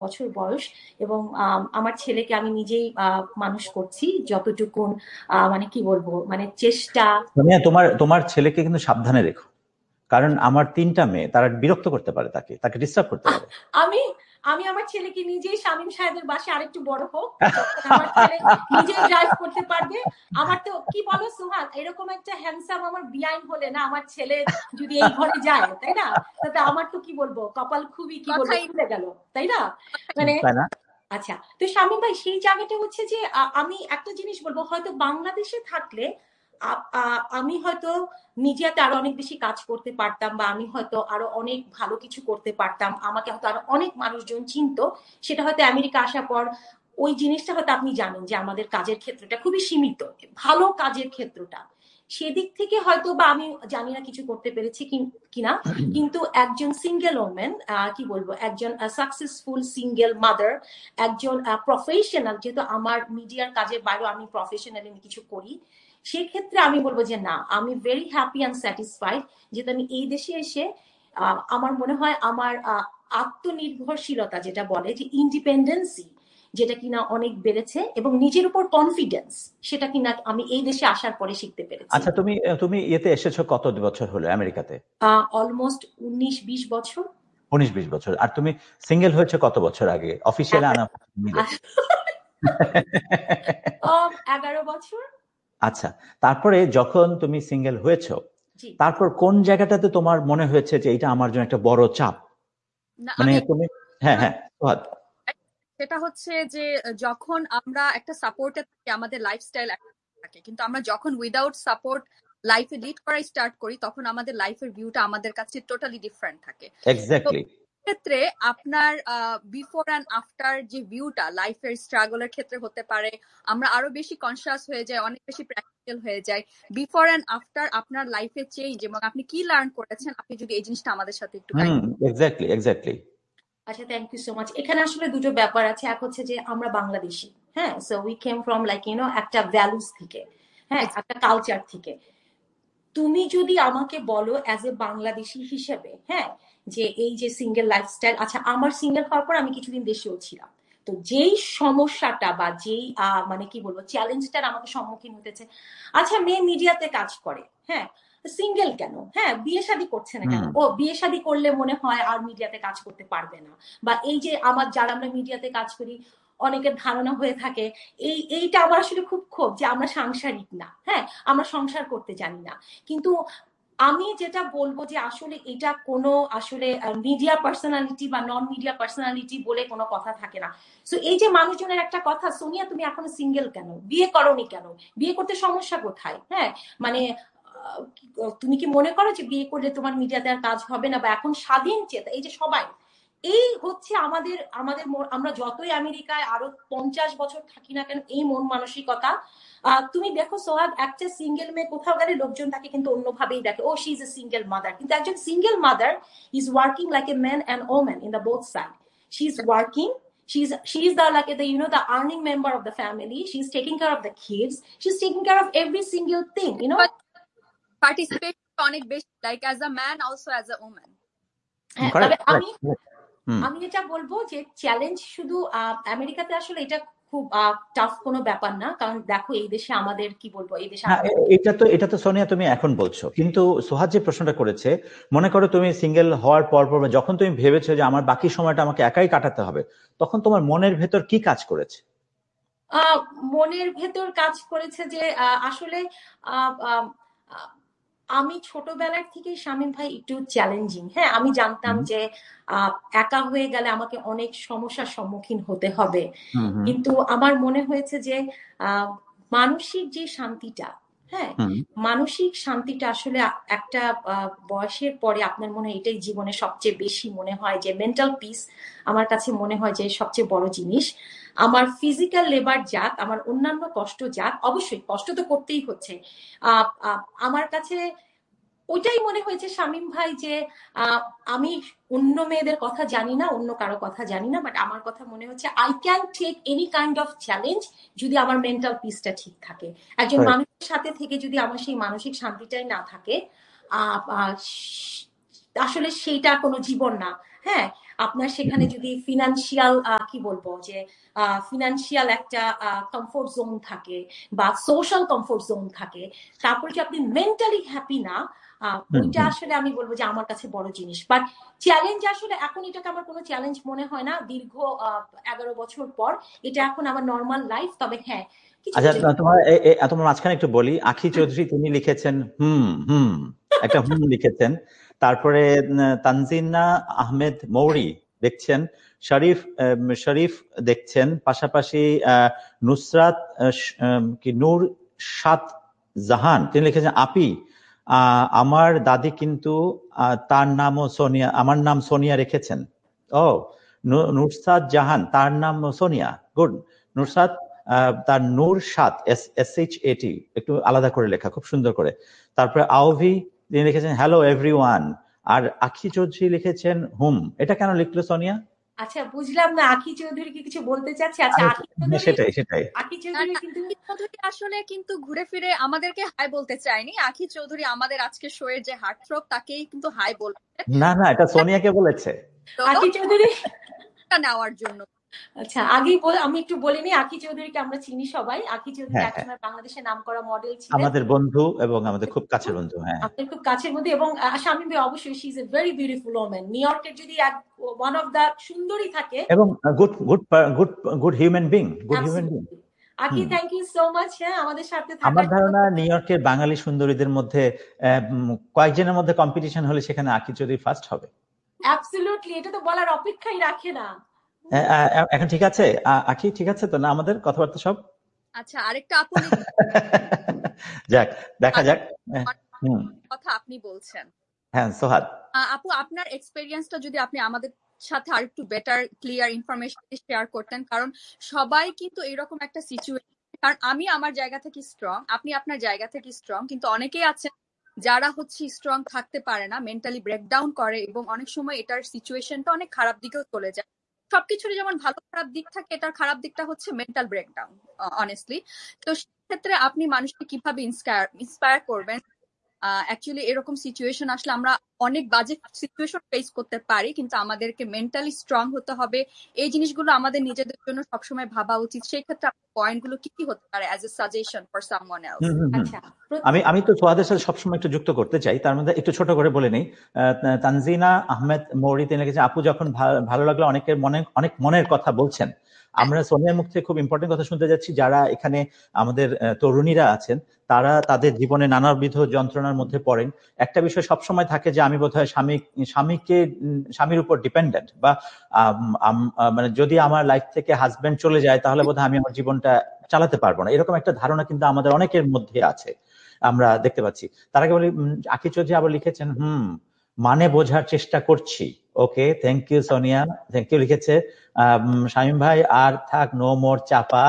বছর বয়স, এবং আমার ছেলেকে আমি নিজেই মানুষ করছি যতটুকুন, মানে কি বলবো, মানে চেষ্টা। সোনিয়া, তোমার তোমার ছেলেকে কিন্তু সাবধানে রেখো, কারণ আমার 3টা মেয়ে, তারা বিরক্ত করতে পারে, তাকে তাকে ডিস্টার্ব করতে পারে। আমি আমি আমার ছেলেকে নিজেই শামীম সাহেবের বাসায় আরেকটু বড় হোক, যখন আমার ছেলে নিজেই ড্রাইভ করতে পারবে। আমার তো কি বলো সোহাগ, এরকম একটা হ্যান্ডসাম আমার বিআইন হলে না, আমার ছেলে যদি এই ঘরে যায়, তাই না, তাতে আমার তো কি বলবো, কপাল খুবই কি বলবো খুলে গেল, তাই না? মানে তাই না? আচ্ছা, তো শামীম ভাই সেই জায়গাটা হচ্ছে যে আমি একটা জিনিস বলবো, হয়তো বাংলাদেশে থাকলে আমি হয়তো মিডিয়াতে আরো অনেক বেশি কাজ করতে পারতাম, বা আমি হয়তো আরো অনেক ভালো কিছু করতে পারতাম, আমাকে হয়তো আরো অনেক মানুষজন চিনতো। সেটা হয়তো আমেরিকা আসার পর ওই জিনিসটা হয়তো আপনি জানেন যে আমাদের কাজের ক্ষেত্রটা খুবই সীমিত, ভালো কাজের ক্ষেত্রটা, সেদিক থেকে হয়তো বা আমি জানি না কিছু করতে পেরেছি কিনা। কিন্তু একজন সিঙ্গেল ওমেন, কি বলবো, একজন সাকসেসফুল সিঙ্গেল মাদার, একজন প্রফেশনাল, যেহেতু আমার মিডিয়ার কাজের বাইরেও আমি প্রফেশনালি কিছু করি, সেক্ষেত্রে আমি বলবো যে না, আমি ভেরি হ্যাপি অ্যান্ড স্যাটিসফাইড, যেহেতু আমি এই দেশে এসে আমার মনে হয় আমার আত্মনির্ভরশীলতা যেটা বলে, যে ইন্ডিপেন্ডেন্সি, যেটা কিনা অনেক বেড়েছে, এবং নিজের উপর কনফিডেন্স, সেটা কিনা আমি এই দেশে আসার পরে শিখতে পেরেছি। আচ্ছা, তুমি তুমি এতে এসেছো কত বছর হলো আমেরিকাতে? অলমোস্ট 19-20 বছর। 19-20 বছর। আর তুমি সিঙ্গেল হয়েছে কত বছর আগে, অফিসিয়ালি আনা? 11 বছর। আচ্ছা, তারপরে যখন তুমি সিঙ্গেল হয়েছো, জি, তারপর কোন জায়গাটাতে তোমার মনে হয়েছে যে এটা আমার জন্য একটা বড় চাপ? মানে তুমি, হ্যাঁ হ্যাঁ, সেটা হচ্ছে যে যখন আমরা একটা সাপোর্টে থাকি, আমাদের লাইফস্টাইল থাকে, কিন্তু আমরা যখন উইদাউট সাপোর্ট লাইফে লিড করা স্টার্ট করি, তখন আমাদের লাইফের ভিউটা আমাদের কাছে টোটালি ডিফারেন্ট থাকে। এক্স্যাক্টলি। ক্ষেত্রে আপনার বিফোর অ্যান্ড আফটার যে ভিউটা লাইফের স্ট্রাগলের ক্ষেত্রে হতে পারে, আমরা আরো বেশি কনসিয়াস হয়ে যাই, অনেক বেশি প্র্যাকটিক্যাল হয়ে যায়। বিফোর অ্যান্ড আফটার আপনার লাইফে চেঞ্জ এবং আপনি কি লার্ন করেছেন, আপনি যদি এই জিনিসটা আমাদের সাথে একটু গাইড। Exactly exactly. আচ্ছা, থ্যাংক ইউ সো মাচ। এখানে আসলে দুটো ব্যাপার আছে, এক হচ্ছে যে আমরা বাংলাদেশি, হ্যাঁ, so we came from like একটা ভ্যালুস থেকে, হ্যাঁ, একটা কালচার থেকে। তুমি যদি আমাকে বলো অ্যাজ এ বাংলাদেশি হিসেবে, হ্যাঁ, যে এই যে সিঙ্গেল লাইফস্টাইল, আচ্ছা আমার সিঙ্গেল হওয়ার পর আমি কিছুদিন দেশেও ছিলাম, তো যেই সমস্যাটা বা যেই মানে কি বলবো চ্যালেঞ্জটার আমাকে সম্মুখীন হতেছে, আচ্ছা মেয়ে মিডিয়াতে কাজ করে, হ্যাঁ, সিঙ্গেল কেন, হ্যাঁ, বিয়ে শাদী করছে না কেন, ও বিয়ে শাদী করলে মনে হয় আর মিডিয়াতে কাজ করতে পারবে না, বা এই যে আমার যারা আমরা মিডিয়াতে কাজ করি, অনেকের ধারণা হয়ে থাকে, এইটা আমার আসলে খুব ক্ষোভ যে আমরা সাংসারিক না, হ্যাঁ, আমরা সংসার করতে জানি না। কিন্তু আমি যেটা বলবো যে আসলে এটা কোনো আসলে মিডিয়া পার্সোনালিটি বা নন মিডিয়া পার্সোনালিটি বলে কোনো কথা থাকে না। সো এই যে মানুষজনের একটা কথা, সোনিয়া তুমি এখনো সিঙ্গেল কেন, বিয়ে করোনি কেন, বিয়ে করতে সমস্যা কোথায়, হ্যাঁ, মানে তুমি কি মনে করো যে বিয়ে করলে তোমার মিডিয়াতে আর কাজ হবে না, বা এখন স্বাধীন চেতা, এই যে সবাই, এই হচ্ছে আমাদের আমাদের আমরা যতই আমেরিকায় আরো 50 বছর থাকি না কেন, এই মন মানসিকতা। তুমি দেখো সোহাগ, একটা সিঙ্গেল মেয়ে কোথাও গেলে লোকজন তাকে কিন্তু অন্যভাবেই দেখে, ও she is a single mother, কিন্তু একজন single mother is working like a man and woman in the both side. She is working, she's the like the the earning member of the family, she's taking care of the kids, she's taking care of every single thing, participate অনেক বেশি, like as a man also as a woman. তবে আমি এটা বলবো যে challenge শুধু আমেরিকাতে আসলে এটা খুব টাফ কোনো ব্যাপার না, কারণ দেখো এই দেশে আমাদের কি বলবো, এই দেশে এটা তো সোনিয়া তুমি এখন বলছো, কিন্তু সোহাগ যে প্রশ্নটা করেছে, মনে করো তুমি সিঙ্গেল হওয়ার পর পর যখন তুমি ভেবেছো যে আমার বাকি সময়টা আমাকে একাই কাটাতে হবে, তখন তোমার মনের ভেতর কি কাজ করেছে? মনের ভেতর কাজ করেছে যে আসলে আমি ছোটবেলার থেকে শামীম ভাই একটু চ্যালেঞ্জিং, হ্যাঁ, আমি জানতাম যে একা হয়ে গেলে আমাকে অনেক সমস্যার সম্মুখীন হতে হবে, কিন্তু আমার মনে হয়েছে যে মানসিক যে শান্তিটা, হ্যাঁ, মানসিক শান্তিটা আসলে একটা বয়সের পরে আপনার মনে হয় এটাই জীবনে সবচেয়ে বেশি মনে হয় যে মেন্টাল পিস আমার কাছে মনে হয় যে সবচেয়ে বড় জিনিস। আমার ফিজিক্যাল লেবার যাক, আমার অন্যান্য কষ্ট যাক, অবশ্যই কষ্ট তো করতেই হচ্ছে, আমার কাছে ওইটাই মনে হয়েছে শামীম ভাই যে আমি অন্য মেয়েদের কথা জানি না, অন্য কারো কথা জানি না, বাট আমার কথা মনে হচ্ছে I can take any kind of challenge যদি আমার মেন্টাল পিসটা ঠিক থাকে। একজন মানুষের সাথে থেকে যদি আমার সেই মানসিক শান্তিটাই না থাকে, আসলে সেইটা কোনো জীবন না। হ্যাঁ, আপনার সেখানে যদি ফিনান্সিয়াল কি বলবো যে ফিনান্সিয়াল একটা কমফোর্ট জোন থাকে বা সোশ্যাল কমফোর্ট জোন থাকে, তারপরে যে আপনি মেন্টালি হ্যাপি না, ওইটা আসলে আমি বলবো যে আমার কাছে বড় জিনিস। বাট চ্যালেঞ্জ আসলে এখন এটাকে আমার কোনো চ্যালেঞ্জ মনে হয় না দীর্ঘ 11 বছর পর। এটা এখন আমার নর্মাল লাইফ। তবে হ্যাঁ, আচ্ছা, তোমার মাঝখানে একটু বলি, আখি চৌধুরী তিনি লিখেছেন একটা লিখেছেন। তারপরে তানজিনা আহমেদ মৌরি দেখছেন, শরীফ দেখছেন, পাশাপাশি নুসরাত নূর সাত জাহান তিনি লিখেছেন, আপি আমার দাদি কিন্তু তার নামও সোনিয়া, আমার নাম সোনিয়া রেখেছেন। ও, নুসরাত জাহান তার নাম সোনিয়া, গুড। নুসরাত তার নূর সাত SHAT একটু আলাদা করে লেখা, খুব সুন্দর করে। তারপরে আওভি তিনি লিখেছেন হ্যালো এভরিওয়ান। আর আখি চৌধুরী লিখেছেন হুম। এটা কেন লিখলো সোনিয়া? আচ্ছা, বুঝলাম না। আখি চৌধুরী কি কিছু বলতে চাচ্ছে? আচ্ছা, সেটাই আখি চৌধুরী কিন্তু আসলে কিন্তু ঘুরে ফিরে আমাদেরকে হাই বলতে চাইনি। আখি চৌধুরী আমাদের আজকে শো এর যে হার্টথ্রব, তাকেই কিন্তু হাই বলছে। না, এটা সোনিয়াকে বলেছে আখি চৌধুরী নেওয়ার জন্য। আচ্ছা, আমি একটু বলে নিই, আখি চৌধুরীকে আমরা চিনি সবাই। আখি চৌধুরী একসময় বাংলাদেশের নামকরা মডেল ছিলেন, আমাদের বন্ধু এবং আমাদের খুব কাছের বন্ধু। হ্যাঁ, আমাদের খুব কাছের বন্ধু। এবং শামীম ভাই অবশ্যই, she is a very beautiful woman. New ইয়র্কের যদি ওয়ান অফ দা সুন্দরী থাকে, এবং গুড হিউম্যান বিং। আখি, থ্যাংক ইউ সো মাচ আমাদের সাথে থাকার। আমার ধারণা নিউ ইয়র্কের বাঙালি সুন্দরীদের মধ্যে কয়েকজনের মধ্যে কম্পিটিশন হলে সেখানে আখি চৌধুরী ফার্স্ট হবে। অ্যাবসলিউটলি, এটা তো বলার অপেক্ষাই রাখে না। এখন ঠিক আছে আখি, ঠিক আছে তো না আমাদের কথাবার্তা সব? আচ্ছা, আরেকটা আপু যাক, দেখা যাক কথা আপনি বলছেন। হ্যাঁ, সোহাদ আপু, আপনার এক্সপেরিয়েন্সটা যদি আপনি আমাদের সাথে আরেকটু বেটার ক্লিয়ার ইনফরমেশন শেয়ার করতেন, কারণ সবাই কিন্তু এরকম একটা সিচুয়েশন, কারণ আমি আমার জায়গা থেকে স্ট্রং, আপনি আপনার জায়গা থেকে স্ট্রং, কিন্তু অনেকেই আছেন যারা হচ্ছে স্ট্রং থাকতে পারে না, মেন্টালি ব্রেকডাউন করে, এবং অনেক সময় এটার সিচুয়েশনটা অনেক খারাপ দিকেও চলে যায়। সবকিছুরই যেমন ভালো খারাপ দিক থাকে, এটার খারাপ দিকটা হচ্ছে মেন্টাল ব্রেকডাউন অনেস্টলি। তো সেক্ষেত্রে আপনি মানুষকে কিভাবে ইন্সপায়ার করবেন? অ্যাকচুয়ালি এরকম সিচুয়েশন আসলে আমরা অনেক বাজে সিচুয়েশন ফেস করতে পারি, কিন্তু আমাদেরকে মেন্টালি স্ট্রং হতে হবে। এই জিনিসগুলো আমাদের নিজেদের জন্য সবসময় ভাবা উচিত। সেই ক্ষেত্রে পয়েন্টগুলো কি কি হতে পারে as a suggestion for someone else? আচ্ছা, আমি তো সোহাদের সাথে সবসময় একটু যুক্ত করতে চাই, তার মধ্যে একটু ছোট করে বলে নেই। তানজিনা আহমেদ মৌরি তিনি লিখেছেন, আপু যখন ভালো লাগলো, অনেক মনের কথা বলছেন। আমরা সোনিয়ার মুখ থেকে খুব ইম্পর্টেন্ট কথা শুনতে যাচ্ছি। যারা এখানে আমাদের তরুণীরা আছেন, তারা তাদের জীবনে নানাবিধ যন্ত্রণার মধ্যে পড়েন। একটা বিষয় সবসময় থাকে যে আমি বোধহয় স্বামীর উপর ডিপেন্ডেন্ট, বা মানে যদি আমার লাইফ থেকে হাজবেন্ড চলে যায় তাহলে বোধহয় আমি আমার জীবনটা চালাতে পারবো না, এরকম একটা ধারণা কিন্তু আমাদের অনেকের মধ্যে আছে, আমরা দেখতে পাচ্ছি। তার আগে বলি, আখি চৌধুরী আবার লিখেছেন মানে বোঝার চেষ্টা করছি। ওকে, thank you Sonia, thank you লিখেছে শামীম ভাই। আর থাক, নো মোর চাপা।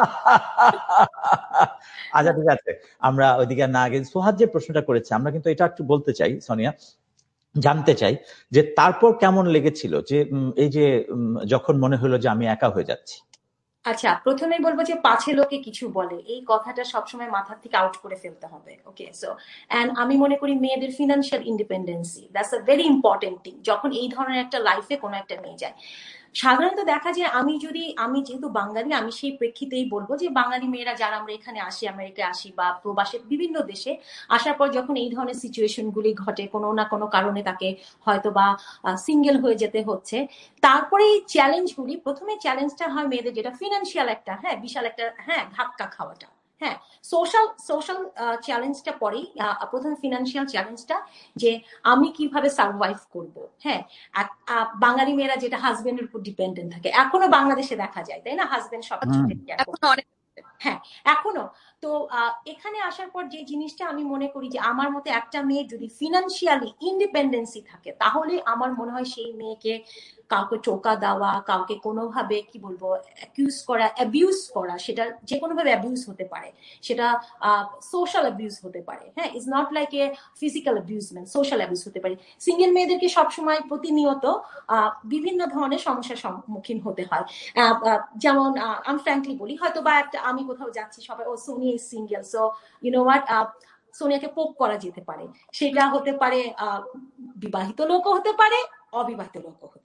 আচ্ছা, ঠিক আছে, আমরা ওইদিকে না গিয়ে সোহাদ যে প্রশ্নটা করেছে, আমরা কিন্তু এটা একটু বলতে চাই সোনিয়া, জানতে চাই যে তারপর কেমন লেগেছিল যে এই যে যখন মনে হলো যে আমি একা হয়ে যাচ্ছি। আচ্ছা, প্রথমেই বলবো যে পাছে লোকে কিছু বলে, এই কথাটা সবসময় মাথার থেকে আউট করে ফেলতে হবে। ওকে, সো এন্ড আমি মনে করি মেয়েদের financial independency, that's a very important thing যখন এই ধরনের একটা লাইফে কোনো একটা মেয়ে যায়। সাধারণত দেখা যায়, আমি যেহেতু বাঙালি, আমি সেই প্রেক্ষিতেই বলবো যে বাঙালি মেয়েরা যারা আমরা এখানে আসি, আমেরিকায় আসি বা প্রবাসে বিভিন্ন দেশে আসার পর যখন এই ধরনের সিচুয়েশন গুলি ঘটে, কোনো না কোনো কারণে তাকে হয়তো বা সিঙ্গেল হয়ে যেতে হচ্ছে, তারপরে এই চ্যালেঞ্জগুলি, প্রথমে চ্যালেঞ্জটা হয় মেয়েদের যেটা ফিনান্সিয়াল একটা বিশাল একটা ধাক্কা খাওয়াটা। হ্যাঁ, সোশ্যাল চ্যালেঞ্জটা পরেই, প্রথমে ফিনান্সিয়াল চ্যালেঞ্জটা, যে আমি কিভাবে সার্ভাইভ করব। হ্যাঁ, বাঙালি মেয়েরা যেটা হাজবেন্ডের উপর ডিপেন্ডেন্ট থাকে, এখনো বাংলাদেশে দেখা যায়, তাই না? হাজবেন্ড সবকিছু হ্যাঁ, এখনো। তো এখানে আসার পর যে জিনিসটা আমি মনে করি যে আমার মতে একটা মেয়ে যদি ফিনান্সিয়ালি ইন্ডিপেন্ডেন্সি থাকে, তাহলে আমার মনে হয় সেই মেয়েকে কাউকে টোকা দেওয়া, কাউকে কোনোভাবে কি বলবো অ্যাবিউজ করা, সেটা যে কোনোভাবে অ্যাবিউজ হতে পারে, সেটা সোশ্যাল অ্যাবিউজ হতে পারে। হ্যাঁ, is not like a physical অ্যাবিউজমেন্ট, social abuse হতে পারে। সিঙ্গেল মেয়েদেরকে সবসময় প্রতিনিয়ত বিভিন্ন ধরনের সমস্যার সম্মুখীন হতে হয়। যেমন আমি ফ্র্যাঙ্কলি বলি, হয়তো বা আমি কোথাও যাচ্ছি, সবাই ও Sonia is single, so you know what, সোনিয়াকে পোক করা যেতে পারে। সেটা হতে পারে বিবাহিত লোকও হতে পারে, অবিবাহিত লোকও হতে পারে।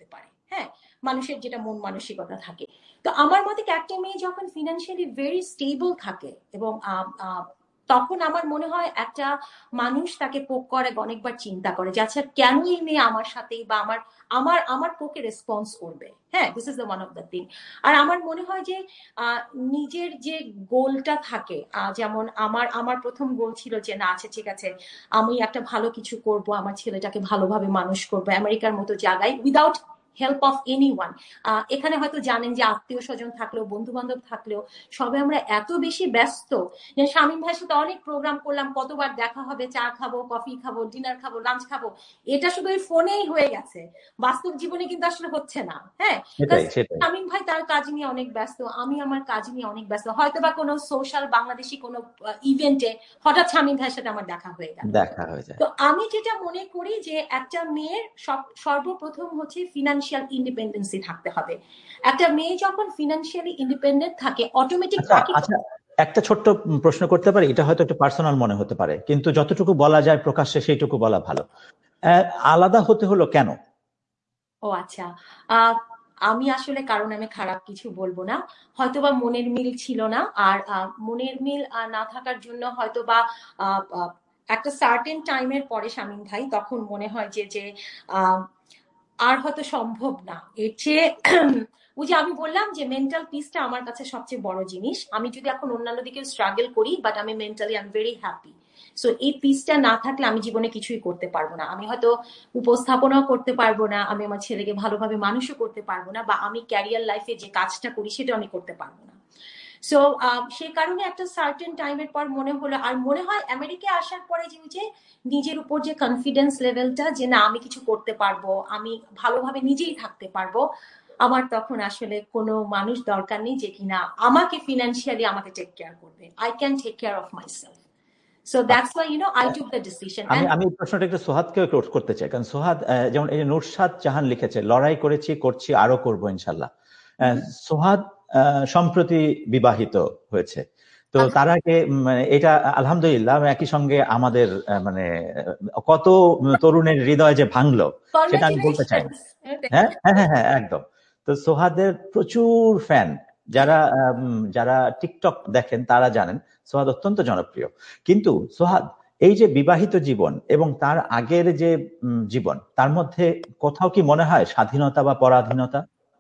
হ্যাঁ, মানুষের যেটা মন মানসিকতা থাকে। তো আমার মতে একটা মেয়ে যখন ফিনান্সিয়ালি ভেরি স্টেবল থাকে এবং তখন আমার মনে হয় একটা মানুষ তাকে পোক করে অনেকবার চিন্তা করে যে আচ্ছা কেন এই মেয়ে আমার সাথেই বা আমার আমার আমার পোকে রেসপন্স করবে। হ্যাঁ, this is the one of the thing. আর আমার মনে হয় যে নিজের যে গোলটা থাকে, যেমন আমার আমার প্রথম গোল ছিল যে না আচ্ছা ঠিক আছে আমি একটা ভালো কিছু করব, আমার ছেলেটাকে ভালোভাবে মানুষ করবো আমেরিকার মতো জায়গায় উইদাউট হেল্প অফ এনিওয়ান। এখানে হয়তো জানেন যে আত্মীয় স্বজন থাকলেও বন্ধু বান্ধব থাকলেও সবাই আমরা এত বেশি ব্যস্ত যে শামীম ভাইয়ের সাথে অনেক প্রোগ্রাম করলাম, কতবার দেখা হবে, চা খাবো, কফি খাবো, ডিনার খাবো, লাঞ্চ খাবো, এটা শুধু ওই ফোনেই হয়ে গেছে, বাস্তব জীবনে কিন্তু আসলে হচ্ছে না। হ্যাঁ, সেটাই সেটাই শামীম ভাই তার কাজ নিয়ে অনেক ব্যস্ত, আমি আমার কাজ নিয়ে অনেক ব্যস্ত, হয়তো বা কোনো সোশ্যাল বাংলাদেশি কোনো ইভেন্টে হঠাৎ শামীম ভাইয়ের সাথে আমার দেখা হয়ে গেল। দেখা হয়ে যায়। তো আমি যেটা মনে করি যে একটা মেয়ের সর্বপ্রথম হচ্ছে ফিনান্সিয়াল ইন্ডিপেন্ডেন্সি থাকতে হবে। একটা মেয়ে যখন ফিনান্সিয়ালি ইন্ডিপেন্ডেন্ট থাকে অটোমেটিক আচ্ছা, একটা ছোট্ট প্রশ্ন করতে পারি? এটা হয়তো একটু পার্সোনাল মনে হতে পারে, কিন্তু যতটুকু বলা যায় প্রকাশ্যে সেইটুকু বলা ভালো। আলাদা হতে হলো কেন? ও আচ্ছা, আমি আসলে কারণ আমি খারাপ কিছু বলবো না, হয়তোবা মনের মিল ছিল না। আর মনের মিল না থাকার জন্য হয়তোবা একটা সার্টেন টাইমের পরে শামীম ভাই তখন মনে হয় যে যে আর হয়তো সম্ভব না এর চেয়ে। ওই যে আমি বললাম যে মেন্টাল পিসটা আমার কাছে সবচেয়ে বড় জিনিস। আমি যদি এখন অন্যান্য দিকে স্ট্রাগল করি বাট আমি mentally I am very happy. So এই পিসটা না থাকলে আমি জীবনে কিছুই করতে পারবো না। আমি হয়তো উপস্থাপনাও করতে পারবো না, আমি আমার ছেলেকে ভালোভাবে মানুষও করতে পারবো না, বা আমি ক্যারিয়ার লাইফে যে কাজটা করি সেটা আমি করতে পারবো না। সো সেই কারণে একটা সার্টেন টাইমের পর মনে হলো, আর মনে হয় আমেরিকায় আসার পরে যে নিজের উপর যে কনফিডেন্স লেভেলটা যে না আমি কিছু করতে পারবো, আমি ভালোভাবে নিজেই থাকতে পারবো, আমার তখন আসলে কোনো মানুষ দরকার নেই যে কিনা আমাকে ফিনান্সিয়ালি আমাকে টেক কেয়ার করবে। I can take care of myself. So that's why I took the decision. আমি এই প্রশ্নটা একটু সোহাদকেও করতে চাই, কারণ সোহাদ যেমন এই যে নুরশাদ জাহান লিখেছে, লড়াই করেছি, করছি, আরো করবো ইনশাল্লাহ। সোহাদ সম্প্রতি বিবাহিত হয়েছে, তো তার আগে এটা আলহামদুলিল্লাহ একই সঙ্গে আমাদের মানে কত তরুণের হৃদয় যে ভাঙলো সেটা আমি বলতে চাই না। হ্যাঁ হ্যাঁ হ্যাঁ হ্যাঁ একদম। তো সোহাদের প্রচুর ফ্যান, যারা যারা টিকটক দেখেন তারা জানেন সোহাদ অত্যন্ত জনপ্রিয়। কিন্তু সোহাদ এই যে বিবাহিত জীবন এবং তার আগের যে জীবন, তার মধ্যে কোথাও কি মনে হয় স্বাধীনতা বা পরাধীনতা?